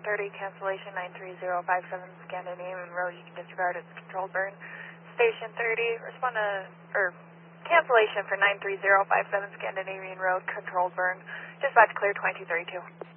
30, cancellation 93057 Scandinavian Road. You can disregard its controlled burn. Station 30, respond to, cancellation for 93057 Scandinavian Road, controlled burn. Dispatch clear 2232.